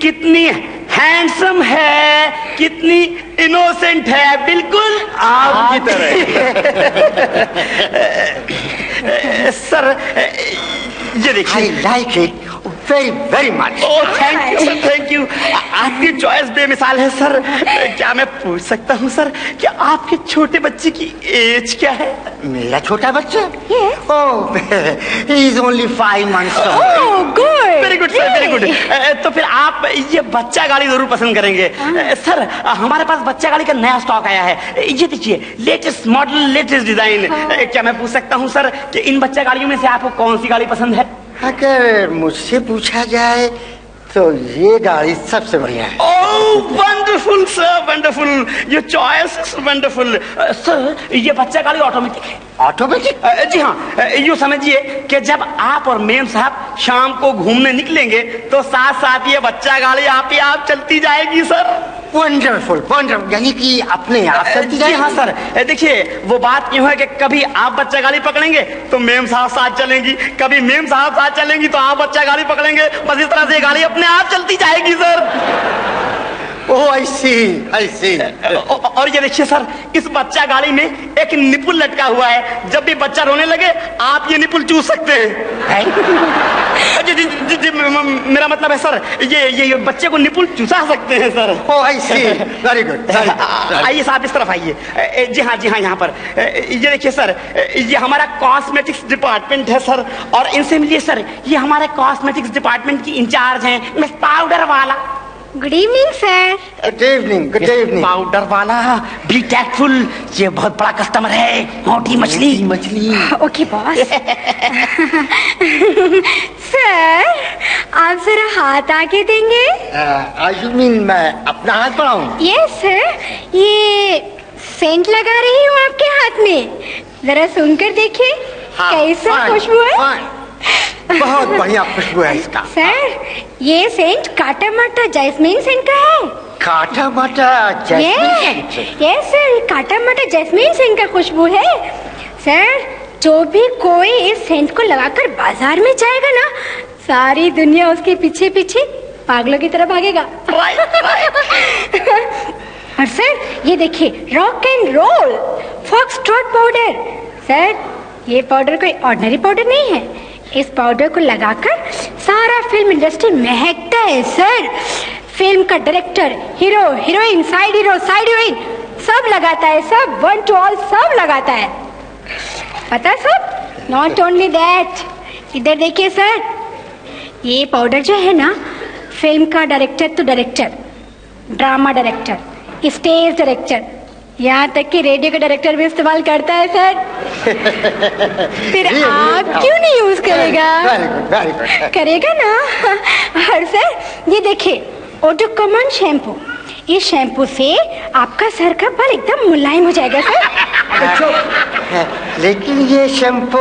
कितनी हैंडसम है, कितनी इनोसेंट है, बिल्कुल आपकी तरह। सर ये देखिए, I like it very very much. Oh thank you sir, thank you. आपकी चॉइस बेमिसाल है सर। क्या मैं पूछ सकता हूँ सर कि आपके छोटे बच्चे की एज क्या है? मेरा छोटा बच्चा? Yes. Oh, he is only 5 months old. Oh, good. Very good sir, very good. तो फिर आप ये बच्चा गाड़ी जरूर पसंद करेंगे। सर हमारे पास बच्चा गाड़ी का नया स्टॉक आया है, ये देखिए, लेटेस्ट मॉडल, लेटेस्ट डिजाइन। क्या मैं पूछ सकता हूँ सर कि इन बच्चा गाड़ियों में से आपको कौन सी गाड़ी पसंद है? अगर मुझसे पूछा जाए तो ये गाड़ी सबसे बढ़िया है। ओह wonderful sir, wonderful, your choice is wonderful. Sir ये बच्चा गाड़ी ऑटोमेटिक है। ऑटोमेटिक? जी हाँ, यूँ समझिए कि जब आप और मेम साहब शाम को घूमने निकलेंगे तो साथ साथ ये बच्चा गाड़ी आप ही आप चलती जाएगी सर। वंडरफुल वंडरफुल, यानी कि अपने आप चलती जी जाएगी? हाँ सर। देखिए वो बात यूँ है कि कभी आप बच्चा गाड़ी पकड़ेंगे तो मेम साहब साथ चलेंगी, कभी मेम साहब साथ चलेंगी तो आप बच्चा गाड़ी पकड़ेंगे, बस इस तरह से ये गाड़ी अपने आप चलती जाएगी सर। ओह आई सी। और ये देखिए सर, इस बच्चा गाड़ी में एक निपुल लटका हुआ है, जब भी बच्चा रोने लगे आप ये निपुल चूस सकते हैं। जी, जी, जी, जी, मेरा मतलब है सर, ये बच्चे को निपुल चूसा सकते हैं सर। ओह आई सी, वेरी गुड। आइए साहब इस तरफ आइए। जी हाँ, जी हाँ, यहाँ पर ये देखिए सर, ये हमारा कॉस्मेटिक्स डिपार्टमेंट है सर, और इनसे मिलिए सर, ये हमारे कॉस्मेटिक्स डिपार्टमेंट की इंचार्ज हैं, मिस पाउडर वाला। Good evening, sir. Good evening, good evening. Powder वाला, बी टैक्टफुल, ये बहुत बड़ा कस्टमर है, मोटी मछली। Okay, boss. Sir, आप जरा हाथ आगे देंगे? यू मीन मैं अपना हाथ बढ़ाऊं? Yes, sir. ये सेंट लगा रही हूँ आपके हाथ में, जरा सुनकर देखिए। हाँ, कैसा fine, खुशबू है? fine. बहुत बढ़िया खुशबू है इसका। सर ये सेंट काटा माटा जैस्मीन सेंट का है। काटा माटा जैस्मीन सेंट? यस सर, काटा माटा जैस्मीन सेंट का खुशबू है। सर जो भी कोई इस सेंट को लगाकर बाजार में जाएगा ना, सारी दुनिया उसके पीछे पीछे पागलों की तरह भागेगा। और सर ये देखिए, rock and role foxtrot powder. Sir ये पाउडर कोई ऑर्डिनरी पाउडर नहीं है, इस पाउडर को लगाकर सारा फिल्म इंडस्ट्री महकता है सर। फिल्म का director, hero, heroine, side hero, side heroine सब लगाता है, सब वन टू ऑल सब लगाता है, पता है सब। नॉट ओनली दैट, इधर देखिए सर, ये पाउडर जो है ना, फिल्म का डायरेक्टर तो director, drama director, stage director, यहाँ तक कि रेडियो का डायरेक्टर भी इस्तेमाल करता है सर। फिर आप क्यों नहीं यूज करेगा? Very good. करेगा ना। और सर ये देखिए, ओडोकॉमन शैम्पू, इस शैम्पू से आपका सर का बाल एकदम मुलायम हो जाएगा सर। लेकिन ये शैम्पू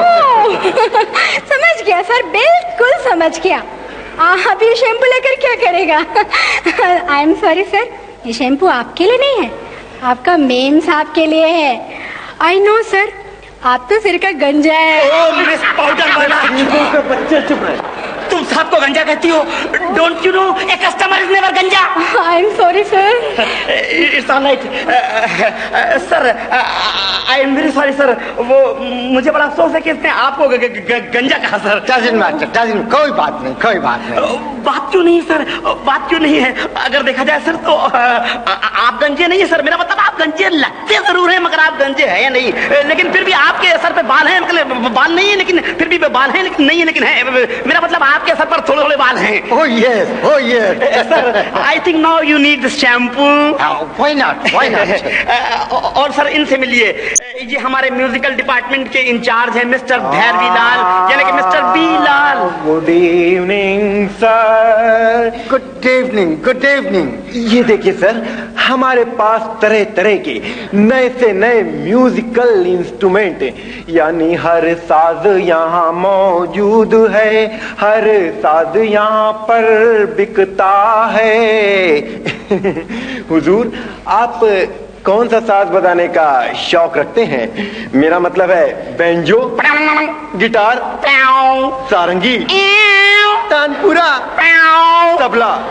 समझ गया सर, बिल्कुल समझ गया। आप ये शैम्पू लेकर क्या करेगा? आई एम सॉरी सर, ये शैम्पू आपके लिए नहीं है, आपका मेम साहब के लिए है। आई नो सर, आप तो सिर का गंजा है। ओह मिस पाउडर वाला, बच्चे चुप रहे। तुम साहब को गंजा कहती हो? Don't you know a customer is never गंजा। I am sorry sir. It's all right sir, I am very sorry sir. वो मुझे बड़ा अफसोस है कि इसने आपको गंजा कहा सर। डजंट मैटर, डजंट, कोई बात नहीं, कोई बात नहीं। बात क्यों नहीं सर, बात क्यों नहीं है? अगर देखा जाए सर तो आप गंजे नहीं है सर, मेरा मतलब आप गंजे लगते जरूर हैं मगर आप गंजे हैं नहीं। लेकिन फिर भी आपके सर पे बाल हैं, मतलब बाल नहीं है लेकिन फिर भी बाल हैं, लेकिन नहीं है लेकिन है, मेरा मतलब आपके सर पर थोड़े थोड़े बाल हैं। Oh yes, oh yes sir, I think now you need this shampoo. Why not, why not. और सर इनसे मिलिए, ये हमारे म्यूजिकल डिपार्टमेंट के इंचार्ज हैं मिस्टर भैरवी लाल, यानी कि मिस्टर बी लाल। Good evening sir. Good evening, good evening. ये देखिए सर, हमारे पास तरह तरह के नए से नए म्यूजिकल इंस्ट्रूमेंट, यानी हर साज यहाँ मौजूद है, हर साज यहाँ पर बिकता है। हुजूर आप कौन सा साज बजाने का शौक रखते हैं? मेरा मतलब है बैंजो, गिटार, सारंगी, तानपुरा, तबला।